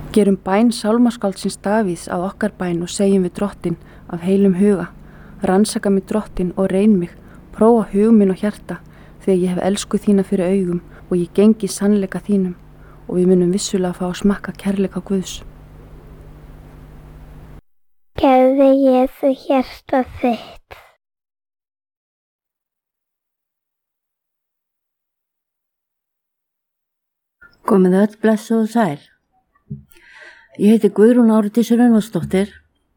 Gerum bæn sálmaskáldsins Davíðs að okkar bæn og segjum við Drottinn af heilum huga: rannsaka mig Drottinn og reyn mig, prófa hug minn og hjarta, því að ég hef elsku þína fyrir augum og ég gengi sannleika þínum, og við munum vissulega fá að smakka kærleika Guðs. Gefðu Jesú hjarta þitt. Komið öll blessuð og sæl. Ég heiti Guðrún Árdís Runnarsdóttir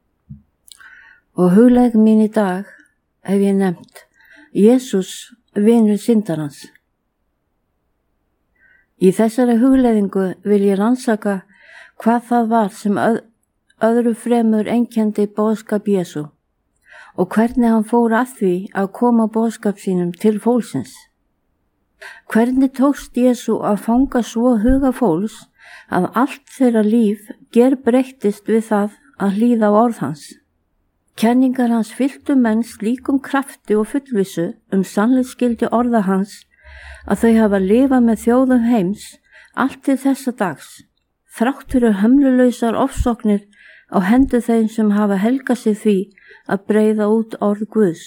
og hugleik mín í dag hef ég nefnt Jesús vinur syndarans. Í þessari hugleiðingu vil ég rannsaka hvað það var sem öðru fremur einkenndi boðskap Jesú og hvernig hann fór að því að koma boðskap sínum til fólksins. Hvernig tókst Jesú að fanga svo huga fólks að allt þeirra líf gerbreyttist við það að hlýða á orð hans. Kenningar hans fylltu menn slíkum krafti og fullvissu sannleiksgildi orða hans að þau hafa lifað með þjóðum heims allt til þessa dags, þrátt fyrir hömlulausar ofsóknir á hendur þeim sem hafa helgað sig því að breiða út orð Guðs.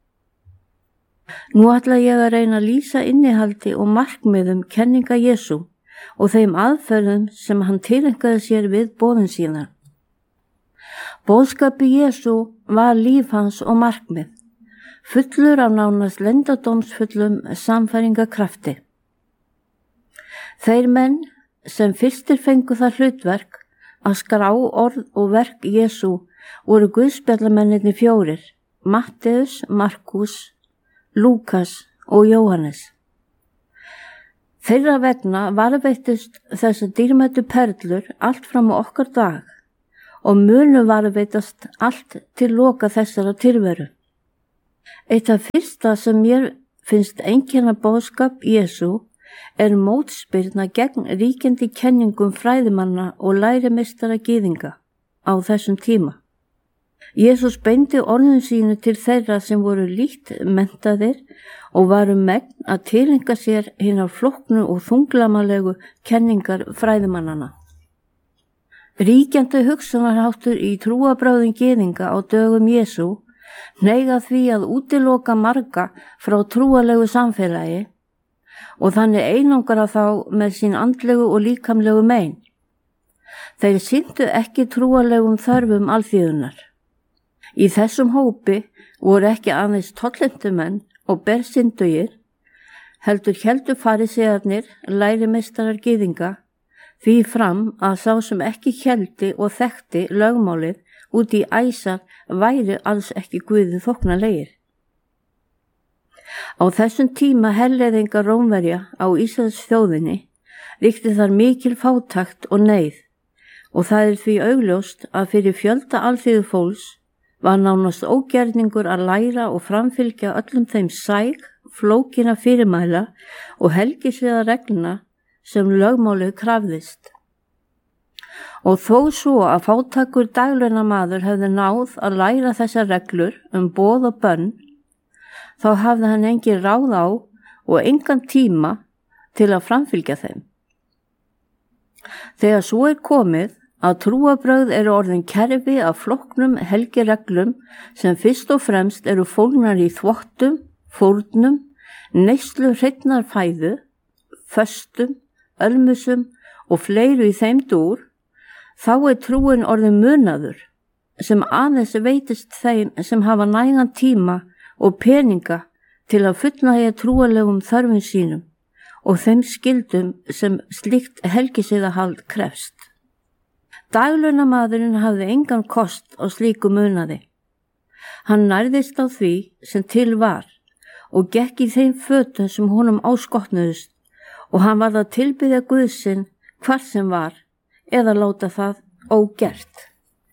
Nú ætla ég að reyna að lýsa innihaldi og markmiðum kenninga Jesú og þeim aðferðum sem hann tileinkaði sér við boðin sína. Boðskapi Jesú var líf hans og markmið, fullur af nánast leyndardómsfullum sannfæringarkrafti. Þeir menn sem fyrstir fengu það hlutverk að skrá orð og verk Jesú voru guðspjallamennirnir 4, Matteus, Markus, Lúkas og Jóhannes. Þeirra vegna varðveittust þessar dýrmætu perlur allt fram á okkar dag og munu varðveittast allt til loka þessara tilveru. Eitt af fyrsta sem mér finnst einkenna boðskap Jesú mótspyrna gegn ríkjandi kenningum fræðimanna og lærimeistara gyðinga á þessum tíma. Jesús beindi orðum sínu til þeirra sem voru lítt menntaðir og varu megn að tileinka sér hinar flóknu og þunglamalegu kenningar fræðimannana. Ríkjandi hugsunarháttur í trúarbrögðum gyðinga á dögum Jesú hneigað því að útiloka marga frá trúarlegu samfélagi og þannig einangra þá með sín andlegu og líkamlegu mein. Þeir sinntu ekki trúarlegum þörfum alþýðunnar. Í þessum hópi voru ekki aðeins tollentumenn og bersyndugir, heldur héldu farisearnir, lærimeistarar gyðinga, því fram að sá sem ekki héldi og þekkti lögmálið út í æsar væri alls ekki Guði þóknanlegir. Á þessum tíma herleiðingar Rómverja á Ísraels þjóðinni ríkti þar mikil fátækt og neyð og það því augljóst að fyrir fjölda alþýðu fólks var nánast ógerningur að læra og framfylgja öllum þeim sæg, flókina fyrirmæla og helgisviða regluna sem lögmálið krafðist. Og þó svo að fátækur daglaunamaður hefði náð að læra þessar reglur boð og bönn, þá hafði hann engin ráð á og engan tíma til að framfylgja þeim. Þegar svo komið að trúarbrögð eru orðin kerfi af flóknum helgireglum sem fyrst og fremst eru fólgnar í þvottum, fórnum, neyslu hreinnar fæðu, föstum, ölmusum og fleiru í þeim dúr, þá trúin orðin munaður sem aðeins veitist þeim sem hafa nægan tíma og peninga til að fullnægja trúarlegum þörfum sínum og þeim skildum sem slíkt helgisiðahald krefst. Daglaunamaðurinn hafði engan kost á slíku munaði. Hann nærðist á því sem til var og gekk í þeim fötum sem honum áskotnuðust og hann varð að tilbiðja Guð sinn hvar sem var eða láta það ógert.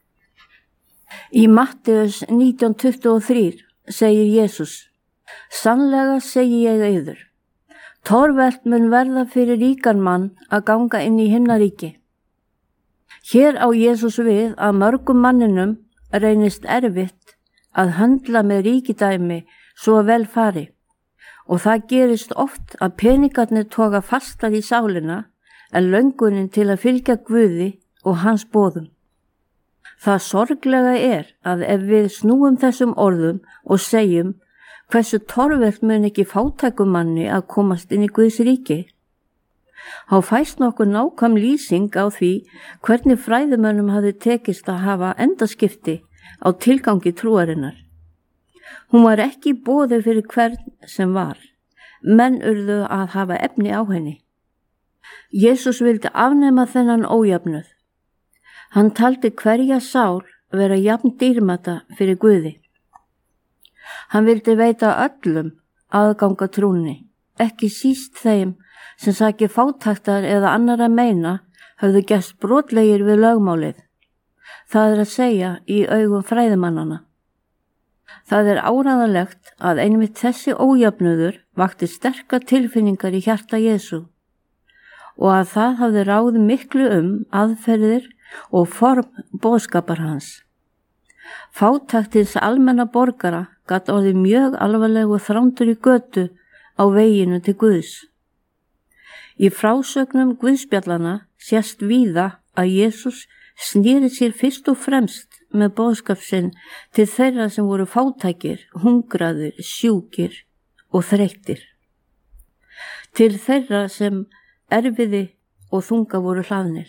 Í Matteus 19:23 segir Jesús: Sannlega segi ég yður, torvelt mun verða fyrir ríkan mann að ganga inn í himnaríki. Hér á Jesús við að mörgum manninum reynist erfitt að höndla með ríkidæmi svo vel fari og það gerist oft að peningarnir toga fastar í sálina en löngunin til að fylgja Guði og hans boðum. Það sorglega að ef við snúum þessum orðum og segjum hversu torvelt mun ekki fátækum manni að komast inn í Guðs ríki, þá fæst nokkuð nákvæm lýsing á því hvernig fræðimönnum hafði tekist að hafa endaskipti á tilgangi trúarinnar. Hún var ekki boðið fyrir hvern sem var, menn urðu að hafa efni á henni. Jesús vildi afnema þennan ójöfnuð. Hann taldi hverja sál vera jafn dýrmæta fyrir Guði. Hann vildi veita öllum aðganga trúnni, ekki síst þeim sem saki fátæktar eða annarra meina höfðu gerst brotlegir við lögmálið. Það að segja í augum fræðimannana. Það áræðanlegt að einmitt þessi ójöfnuður vakti sterkar tilfinningar í hjarta Jesú og að það hafði ráð miklu aðferðir og form boðskapar hans. Fátækt hins almenna borgara gat orðið mjög alvarlegu þrándur í götu á veginu til Guðs. Í frásögnum Guðspjallana sést víða að Jesús sneri sér fyrst og fremst með boðskap sinn til þeirra sem voru fátækir, hungraðir, sjúkir og þreyttir. Til þeirra sem erfiði og þunga voru hlaðnir.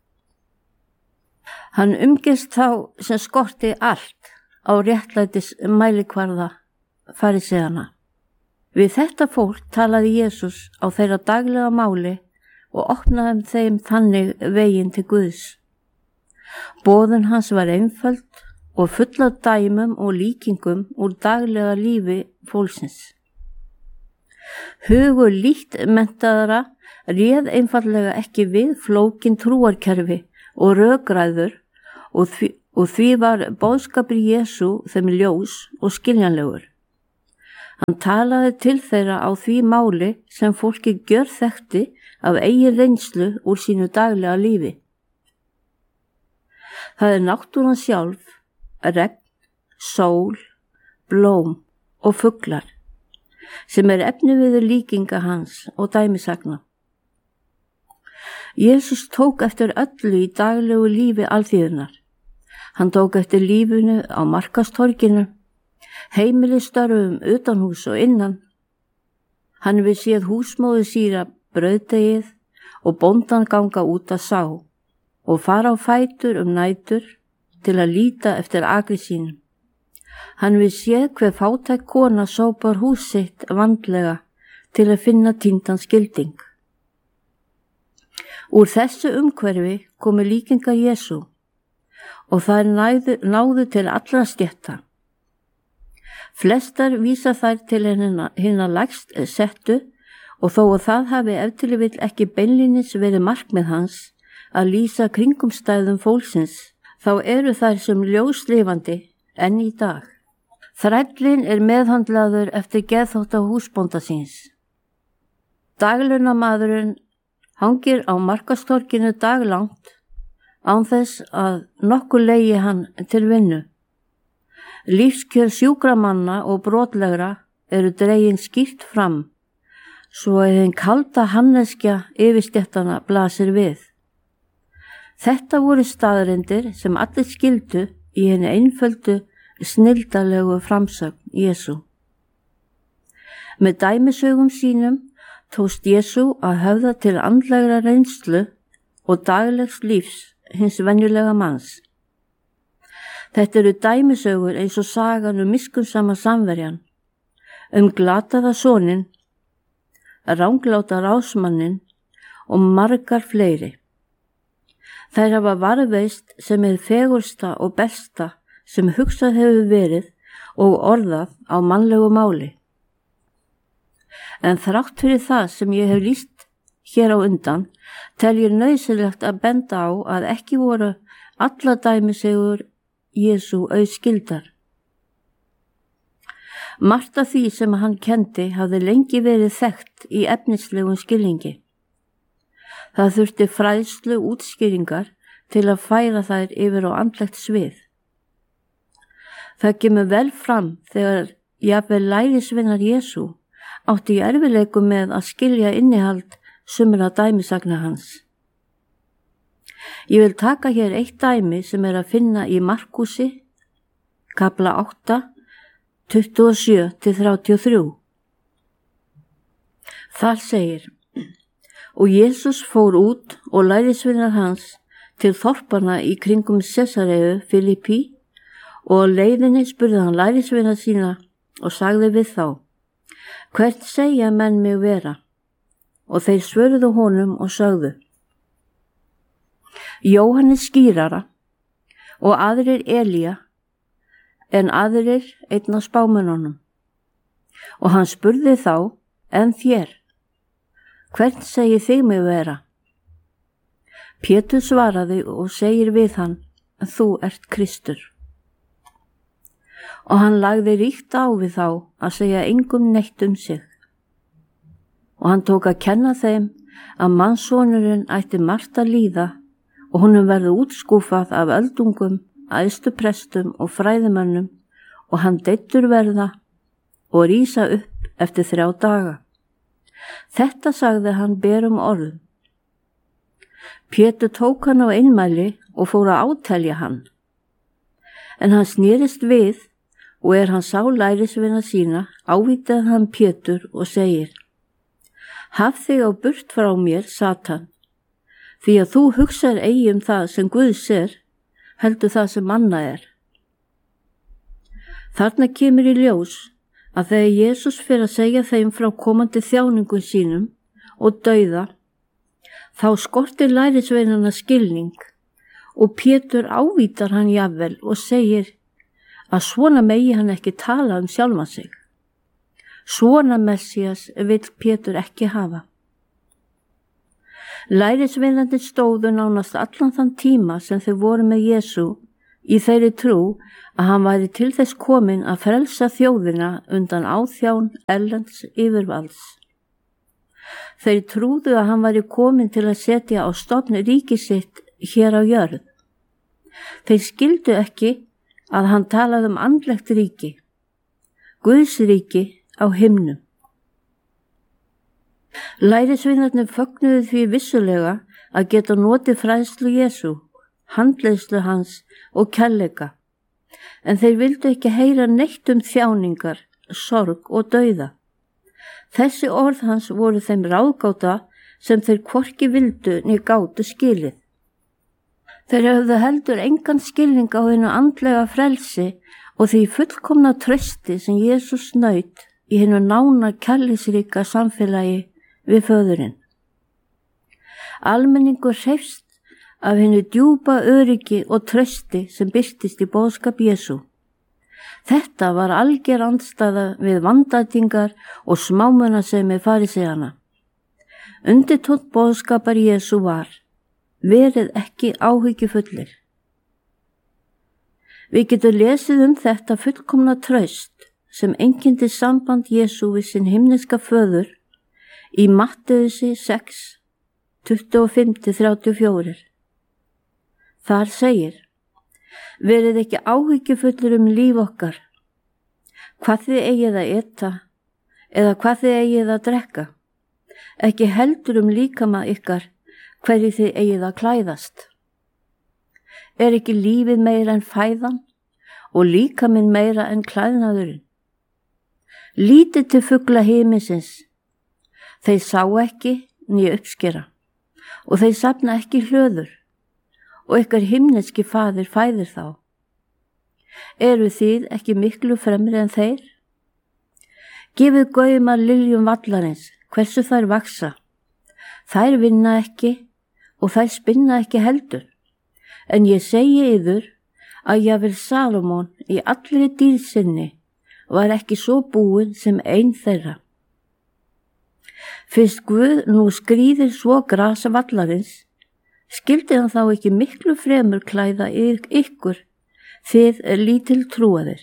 Hann umgist þá sem skorti allt á réttlætis mælikvarða fariseana. Við þetta fólk talaði Jesús á þeirra daglega máli og opnaði þeim þannig veginn til Guðs. Boðun hans var einföld og full af dæmum og líkingum úr daglega lífi fólksins. Hugur lítt menntaðara réð einfallega ekki við flókin trúarkerfi og rökræður og því var boðskapur Jesú þeim ljós og skiljanlegur. Hann talaði til þeirra á því máli sem fólki gjörþekkti af eigin reynslu úr sínu daglega lífi. Það náttúran sjálf, regn, sól, blóm og fuglar sem efniviður líkinga hans og dæmisagna. Jesús tók eftir öllu í daglegu lífi alþýðunnar. Hann tók eftir lífinu á markastorginu, heimilistörfum utanhús og innan. Hann við séð húsmóðu síra brauðdegið og bóndan ganga út að sá og fara á fætur nætur til að líta eftir akri sínum. Hann við séð hver fátæk kona sópar hús sitt vandlega til að finna týndan skilding. Úr þessu umhverfi komu líkingar Jesú og þær náðu til allra stétta. Flestar vísa þær til hinna lægst settu og þó að það hafi ef til vill ekki beinlínis verið markmið hans að lýsa kringumstæðum fólksins, þá eru þær sem ljóslifandi enn í dag. Þrællinn meðhandlaður eftir geðþótta húsbónda síns. Daglunamaðurinn hangir á markastorkinu daglangt án þess að nokkuð legi hann til vinnu. Lífskjör sjúkramanna og brotlegra eru dregin skýrt fram, svo hinn kalda hanneskja yfirstéttana blasir við. Þetta voru staðreyndir sem allir skildu í henni einföldu, snilldarlegu framsögn Jesú. Með dæmisögum sínum tókst Jesú að höfða til andlegra reynslu og daglegs lífs hins venjulega manns. Þetta eru dæmisögur eins og sagan miskunnsama samverjan, glataða soninn, rángláta ráðsmanninn og margar fleiri. Þær hafa varðveist sem fegursta og besta sem hugsað hefur verið og orðað á mannlegu máli. En þrátt fyrir það sem ég hef lýst hér á undan, tel ég nauðsynlegt að benda á að ekki voru alla dæmisögur Jesú auðskildar. Margt af því sem hann kenndi hafði lengi verið þekkt í efnislegum skilningi. Það þurfti fræðslu útskýringar til að færa þær yfir á andlegt svið. Það kemur vel fram þegar jafnvel lærisveinar Jesú átti í erfiðleikum með að skilja innihald sumra dæmisagna hans. Ég vil taka hér eitt dæmi sem að finna í Markúsi, kapla 8, 27-33. Þar segir: Og Jesús fór út og lærisveinar hans til þorpanna í kringum Sesareu Filippi, og á leiðinni spurði hann lærisveinar sína og sagði við þá: Hvern segja menn mig vera? Og þeir svöruðu honum og sögðu: Jóhannes skírara, og aðrir Elía, en aðrir einn af spámönnunum. Og hann spurði þá: En þér, hvern segið þig mig vera? Pétur svaraði og segir við hann: Þú ert Kristur. Og hann lagði ríkt á við þá að segja engum neitt sig. Og hann tók að kenna þeim að mannssonurinn ætti margt að líða og honum verði útskúfað af öldungum, æðstu prestum og fræðimönnum, og hann deyddur verða og rísa upp eftir 3 daga. Þetta sagði hann berum orðum. Pétur tók hann á einmæli og fór að átelja hann. En hann snerist við, og hann sá lærisveina sína, ávítaði hann Pétur og segir: Haf þig á burt frá mér, Satan, því að þú hugsar eigi það sem Guðs heldur það sem manna Þarna kemur í ljós að þegar Jesús fer að segja þeim frá komandi þjáningum sínum og dauða, þá skortir lærisveinana skilning, og Pétur ávítar hann jafnvel og segir að svona megi hann ekki tala sjálfan sig. Svona Messías vill Pétur ekki hafa. Lærisveinarnir stóðu nánast allan þann tíma sem þau voru með Jesú í þeirri trú að hann væri til þess kominn að frelsa þjóðina undan áþján erlends yfirvalds. Þeir trúðu að hann væri kominn til að setja á stofn ríki sitt hér á jörð. Þeir skildu ekki að hann talaði andlegt ríki, Guðs ríki á himnum. Lærisveinarnir fögnuðu því vissulega að geta notið fræðslu Jesú, handleiðslu hans og kærleika, en þeir vildu ekki heyra neitt þjáningar, sorg og dauða. Þessi orð hans voru þeim ráðgáta sem þeir hvorki vildu né gátu skilið. Þeir höfðu heldur engan skilning á hinu andlega frelsi og því fullkomna trausti sem Jesús naut í hinu nána kærleiksríka samfélagi við föðurinn. Almenningur hreifst af hinu djúpa öryggi og trausti sem birtist í boðskap Jesú. Þetta var alger andstæða við vandætingar og smámunasemi faríseana. Undirtónn boðskapar Jesú var: verið ekki áhyggjufullir. Við getum lesið þetta fullkomna traust sem einkenndi samband Jesú við sinn himneska föður í Matteusi 6, 25-34. Þar segir: verið ekki áhyggjufullir líf okkar, hvað þið eigið að eta eða hvað þið eigið að drekka, ekki heldur líkama ykkar, hverju þið eigið að klæðast. Ekki lífið meira en fæðan og líkaminn meira en klæðnaðurinn? Lítið til fugla himinsins, þeir sá ekki né uppskera, og þeir safna ekki hlöður, og ykkar himneski faðir fæðir þá. Eru þið ekki miklu fremri en þeir? Gefið gaum að liljum vallarins, hversu þær vaksa. Þær vinna ekki og þær spinna ekki heldur, en ég segi yður að jafnvel Salómon í allri dýrð sinni var ekki svo búinn sem ein þeirra. Fyrst Guð nú skríðir svo grasa vallarins, skildi hann þá ekki miklu fremur klæða ykkur, þið lítil trúaðir.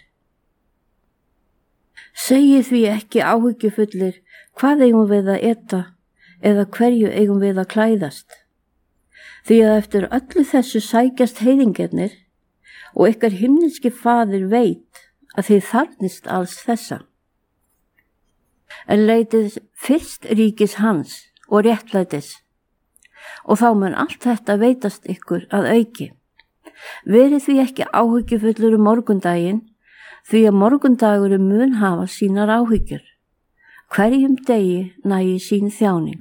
Segið því ekki áhyggjufullir, hvað eigum við að eta eða hverju eigum við að klæðast? Því að eftir öllu þessu sækjast heiðingjarnir, og ykkar himneski faðir veit að þið þarfnist alls þessa. En leitið fyrst ríkis hans og réttlætis, og þá mun allt þetta veitast ykkur að auki. Verið því ekki áhyggjufullur morgundaginn, því að morgundagurum mun hafa sínar áhyggjur. Hverjum degi nægi sín þjáning.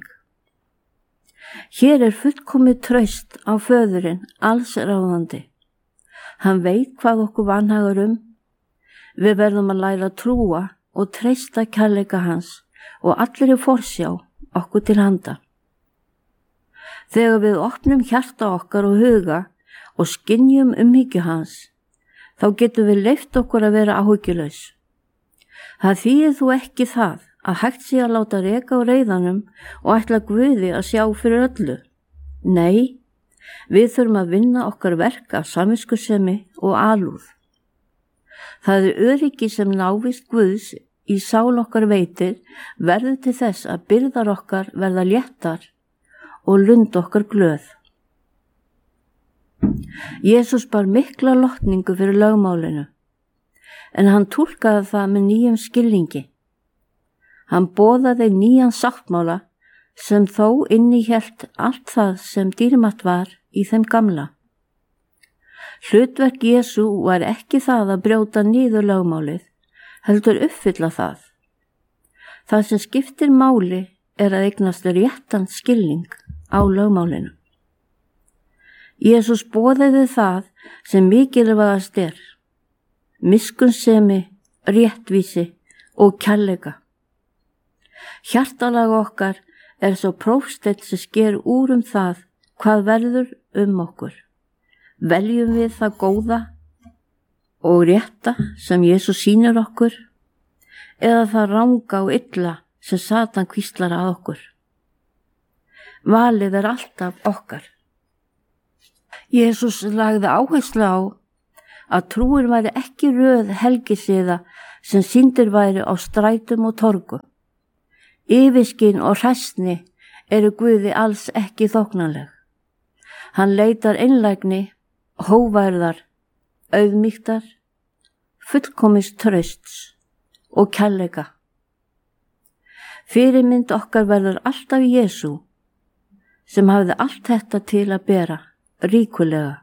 Hér fullkomið traust á föðurinn allsráðandi. Hann veit hvað okkur vanhagar Við verðum að læra að trúa og treysta kærleika hans og allir í forsjá okkur til handa. Þegar við opnum hjarta okkar og huga og skynjum umhyggju hans, þá getum við leyft okkur að vera áhyggjulaus. Það þýðir þú ekki það að hægt sé að láta reka á reiðanum og ætla Guði að sjá fyrir öllu. Nei, við þurfum að vinna okkar verk af samviskusemi og alúð. Það öryggi sem návist Guðs í sál okkar veitir verður til þess að byrðar okkar verða léttar og lund okkar glöð. Jesús bar mikla lotningu fyrir lögmálinu, en hann túlkaði það með nýjum skilningi. Hann boðaði nýjan sáttmála sem þó innihélt allt það sem dýrmætt var í þeim gamla. Hlutverk Jesú var ekki það að brjóta niður lögmálið, heldur uppfylla það. Það sem skiptir máli að eignast réttan skilning á lögmálinu. Jesús boðaði það sem mikilvægast miskunnsemi, réttvísi og kærleika. Hjartalag okkar svo prófsteinn sem sker úr það hvað verður okkur. Veljum við það góða og rétta sem Jesús sýnir okkur, eða það ranga og illa sem Satan hvíslar að okkur. Valið alltaf okkar. Jesús lagði áherslu á að trúin væri ekki röð helgisiða sem sýndir væri á strætum og torgum. Yfirskyn og hræsni Guði alls ekki þóknanleg. Hann leitar einlægni, hóværðar, auðmýktar, fullkomins trausts og kærleika. Fyrirmynd okkar verður alltaf Jesú, sem hafði allt þetta til að bera, ríkulega.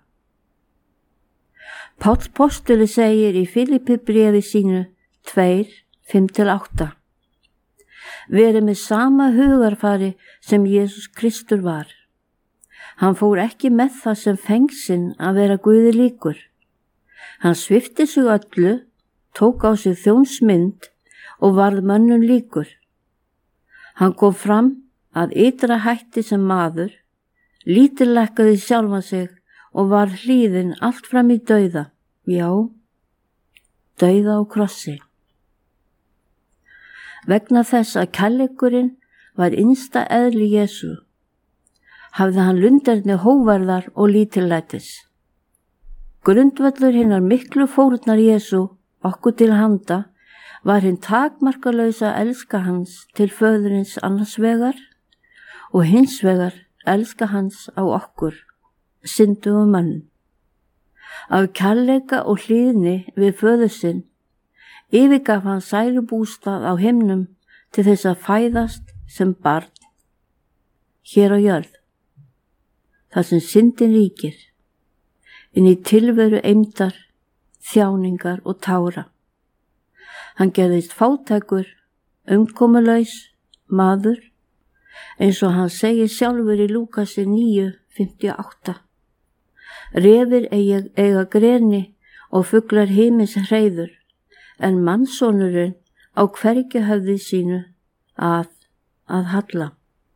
Páll postuli segir í Filippibréfi sínu 2:5-8: Verið með sama hugarfari sem Jesús Kristur var. Hann fór ekki með það sem fengsinn að vera Guði líkur. Hann svipti sig öllu, tók á sig þjónsmynd og varð mönnum líkur. Hann kom fram að ytra hætti sem maður, lítillækkaði sjálfan sig og var hlýðinn allt fram í dauða, já, dauða á krossi. Vegna þess að kærleikurinn var innsta eðli Jesú, hafði hann lunderni hóvarðar og lítillætis. Grundvöllur hinnar miklu fórnar Jesú okkur til handa var hinn takmarkalausa elska hans til föðurins annars vegar og hins vegar elska hans á okkur, syndugum mönnum. Af kærleika og hlýðni við föður sinn yfirgaf hann sælubústað á himnum til þess að fæðast sem barn hér á jörð, þar sem syndin ríkir, inn í tilveru eymdar, þjáningar og tára. Hann gerðist fátækur, umkomulaus, maður, eins og hann segir sjálfur í Lúkasi 9:58. Refir eiga greni og fuglar himins hreiður, en mannssonurinn á hvergi höfði sínu að halla.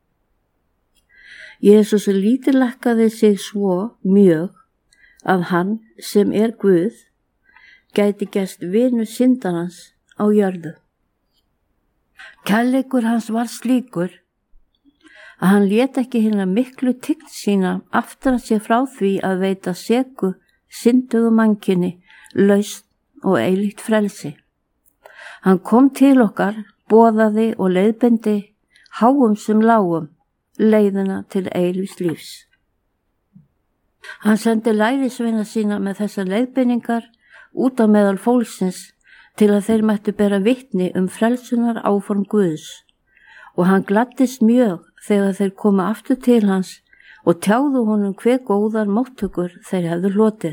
Jesús lítillækkaði sig svo mjög að hann sem Guð gæti gerst vinur syndarans á jörðu. Kærleikur hans var slíkur að hann lét ekki hina miklu tign sína aftra sér frá því að veita seku syndugu mannkyni lausn og eilíft frelsi. Hann kom til okkar, boðaði og leiðbeindi háum sem lágum leiðina til eilífs lífs. Hann sendi lærisveina sína með þessar leiðbeiningar út á meðal fólksins til að þeir mættu bera vitni frelsunar áform Guðs, og hann gladdist mjög þegar þeir koma aftur til hans og tjáðu honum hve góðar móttökur þeir hefðu hlotið.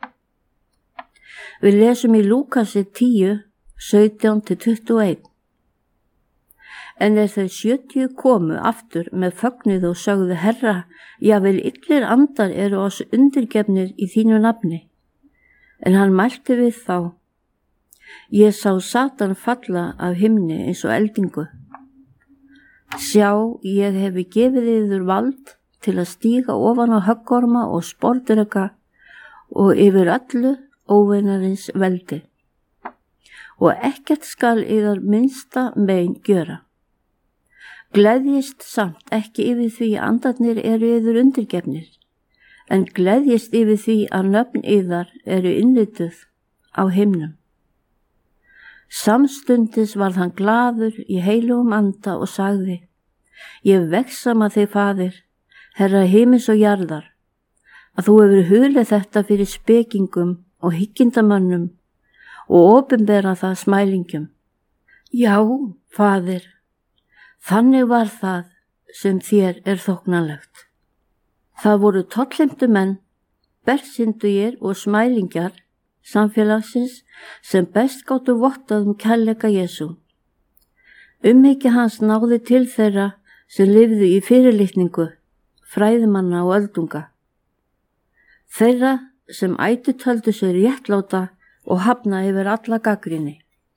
Við lesum í Lúkasi 10, 17-21. En þeir 70 komu aftur með fögnuð og sögðu: Herra, jável illir andar eru oss undirgefnir í þínu nafni. En hann mælti við þá: Ég sá Satan falla af himni eins og eldingu. Sjá, ég hefi gefið yður vald til að stíga ofan á höggorma og sporðdreka og yfir öllu óvinarins veldi. Og ekkert skal yðar minnsta mein gjöra. Gleðjist samt ekki yfir því að andarnir eru yður undirgefnir, en gleðjist yfir því að nöfn yðar eru innrituð á himnum. Samstundis varð hann glaður í heilugum anda og sagði: Ég vegsama þig, Faðir, Herra himins og jarðar, að þú hefur hulið þetta fyrir spekingum og hyggindamönnum og opinbera það smælingjum. Já, Faðir, þannig var það sem þér er þóknanlegt. Það voru tollheimtu menn, bersindugir og smælingjar samfélagsins sem best gátu vottað kærleika Jesú. Umhyggja hans náði til þeirra sem lifðu í fyrirlitningu, fræðimanna og öldunga. Þeirra sem ætu töldu sig réttláta og hafna yfir alla gagnrýni.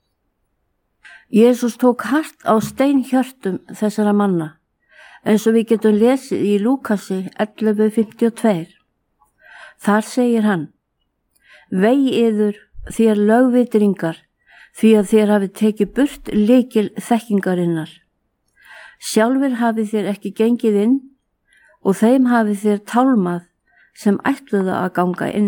Jesús tók hart á steinhjörtum þessara manna, eins og við getum lesið í Lúkasi 11:52. Þar segir hann: Vei yður þér lögvitringar, því að þér hafið tekið burt lykil þekkingarinnar. Sjálfur hafið þér ekki gengið inn og þeim hafið þér tálmað sem ætluðu að ganga inn.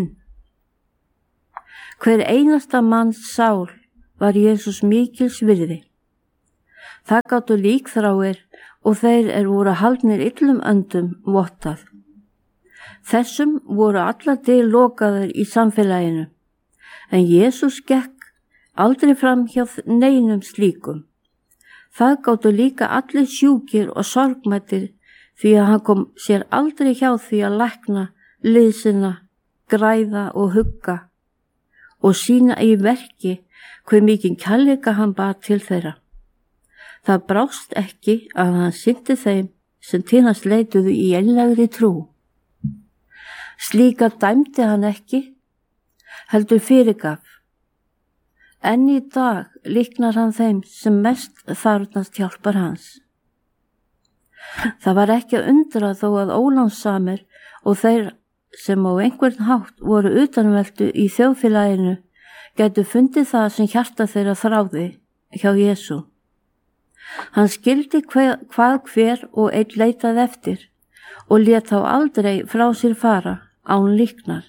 Hver einasta manns sál var Jesús mikils virði. Það gátu líkþráir og þeir voru haldnir illum öndum vottað. Þessum voru allar dyr lokaðir í samfélaginu, en Jesús gekk aldrei fram hjá neinum slíkum. Það gátu líka allir sjúkir og sorgmættir, því að hann kom sér aldrei hjá því að lækna, liðsina, græða og hugga og sýna í verki hve mikinn kærleika hann bar til þeirra. Það brást ekki að hann sinnti þeim sem til hans leituðu í einlægri trú. Slíka dæmdi hann ekki, heldur fyrirgaf. Enn í dag líknar hann þeim sem mest þarfnast hjálpar hans. Það var ekki að undra þó að ólánsamir og þeir sem á einhvern hátt voru utanveldu í þjóðfélaginu gætu fundið það sem hjarta þeirra þráði hjá Jesú. Hann skildi hvað hver og einn leitað eftir og lét þá aldrei frá sér fara án líknar.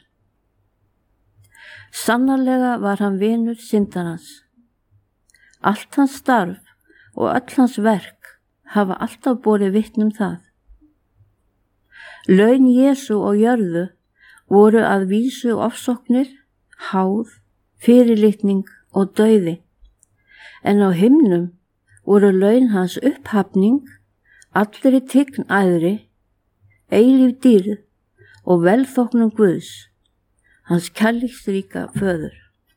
Sannarlega var hann vinur syndarans. Allt hans starf og öll hans verk hafa alltaf borið vitni það. Laun Jesú á jörðu voru að vísu ofsóknir, háð, fyrirlitning og dauði, en á himnum voru laun hans upphafning, allri tign æðri, eilíf dýrð og velþóknun Guðs, hans kærleiksríka föður.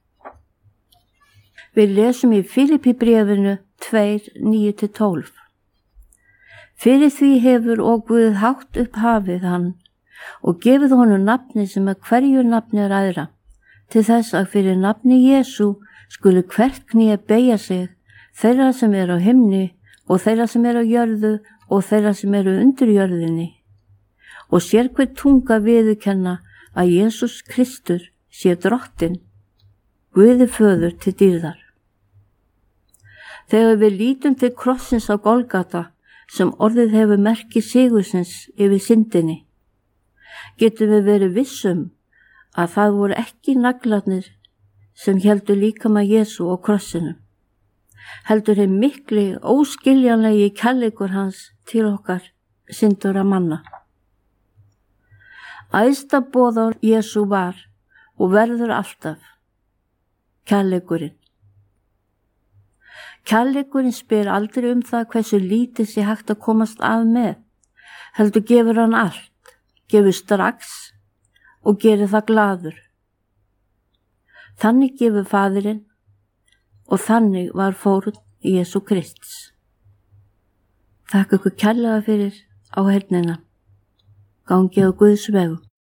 Við lesum í Filippíbréfinu 2:9-12. Fyrir því hefur og Guð hátt upp hafið hann og gefið honum nafni sem að hverju nafni er æðra, til þess að fyrir nafni Jesú skuli hvert kné beygja sig, þeirra sem eru á himni og þeirra sem eru á jörðu og þeirra sem eru undir jörðinni, og sér hver tunga viðurkenna að Jesús Kristur sé drottinn, Guði föður til dýrðar. Þegar við lítum til krossins á Golgata, sem orðið hefur merki sigursins yfir syndinni, getum við verið vissum að það voru ekki naglarnir sem heldur líkama Jesú á krossinum, heldur þeim mikli óskiljanlegi kærleikur hans til okkar syndura manna. Æðsta boðorð Jesú var og verður alltaf kærleikurinn. Kærleikurinn spyr aldrei það hversu lítið sé hægt að komast af með, heldur gefur hann allt, gefur strax og gerir það glaður. Þannig gefur Faðirinn og þannig var fórn Jesú Krists. Þakka ykkur kærlega fyrir áheyrnina. Gangið á Guðs vegum.